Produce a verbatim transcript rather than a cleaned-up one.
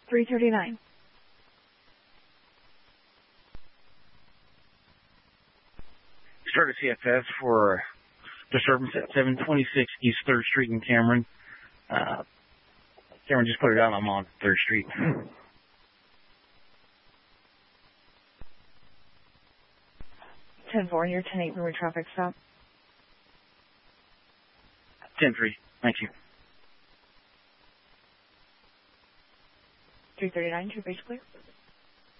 three thirty-nine. Start a C F S for disturbance at seven twenty-six East third Street in Cameron. Uh, Cameron just put it out. I'm on third Street. ten four, and your ten eight for traffic stop. ten three. Thank you. three thirty-nine, two base clear.